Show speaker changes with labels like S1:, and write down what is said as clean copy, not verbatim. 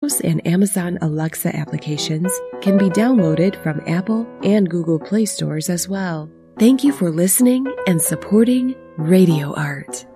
S1: Windows and Amazon Alexa applications can be downloaded from Apple and Google Play stores as well. Thank you for listening and supporting Radio Art.